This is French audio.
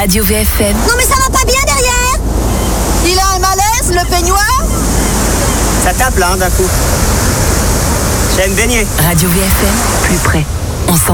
Radio VFM. Non mais ça va pas bien derrière. Il a un malaise, le peignoir? Ça tape là, d'un coup. J'aime baigner. Radio VFM, plus près. On s'en